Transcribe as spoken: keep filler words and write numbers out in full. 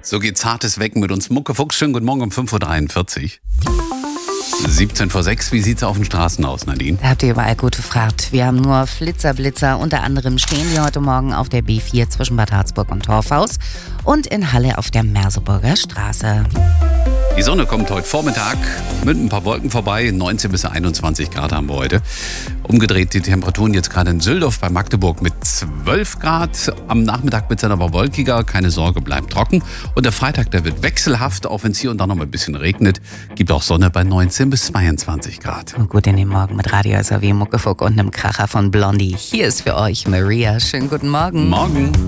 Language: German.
So geht zartes Wecken mit uns. Mucke Fuchs, schönen guten Morgen um fünf Uhr dreiundvierzig. siebzehn vor sechs, wie sieht's auf den Straßen aus, Nadine? Da habt ihr überall gute Fahrt. Wir haben nur Flitzer-Blitzer. Unter anderem stehen die heute Morgen auf der B vier zwischen Bad Harzburg und Torfhaus und in Halle auf der Merseburger Straße. Die Sonne kommt heute Vormittag mit ein paar Wolken vorbei. neunzehn bis einundzwanzig Grad haben wir heute. Umgedreht die Temperaturen jetzt gerade in Süldorf bei Magdeburg mit zwölf Grad. Am Nachmittag wird es dann aber wolkiger. Keine Sorge, bleibt trocken. Und der Freitag, der wird wechselhaft, auch wenn es hier und da noch mal ein bisschen regnet. Gibt auch Sonne bei neunzehn bis zweiundzwanzig Grad. Und gut in den Morgen mit Radio S R W, Muckefuck und einem Kracher von Blondie. Hier ist für euch Maria. Schönen guten Morgen. Morgen.